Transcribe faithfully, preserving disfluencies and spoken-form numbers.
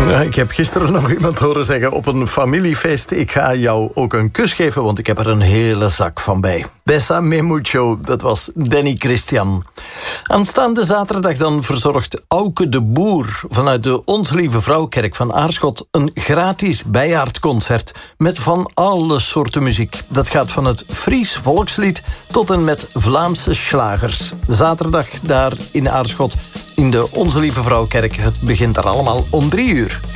Ja, ik heb gisteren nog iemand horen zeggen op een familiefeest: ik ga jou ook een kus geven, want ik heb er een hele zak van bij. Bésame mucho, dat was Danny Christian. Aanstaande zaterdag dan verzorgt Auke de Boer vanuit de Onze Lieve Vrouwkerk van Aarschot een gratis bijaardconcert met van alle soorten muziek. Dat gaat van het Fries volkslied tot en met Vlaamse slagers. Zaterdag daar in Aarschot in de Onze Lieve Vrouwkerk. Het begint er allemaal om drie uur.